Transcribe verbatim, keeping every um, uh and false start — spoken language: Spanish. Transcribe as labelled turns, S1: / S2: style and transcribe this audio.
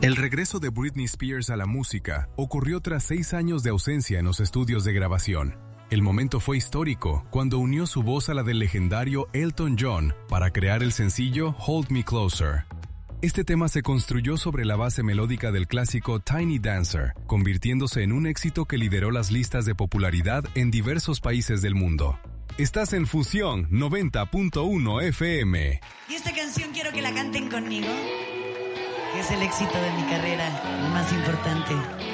S1: El regreso de Britney Spears a la música ocurrió tras seis años de ausencia en los estudios de grabación. El momento fue histórico cuando unió su voz a la del legendario Elton John para crear el sencillo Hold Me Closer. Este tema se construyó sobre la base melódica del clásico Tiny Dancer, convirtiéndose en un éxito que lideró las listas de popularidad en diversos países del mundo. Estás en Fusión noventa punto uno F M.
S2: Y esta canción quiero que la canten conmigo, que es el éxito de mi carrera, el más importante.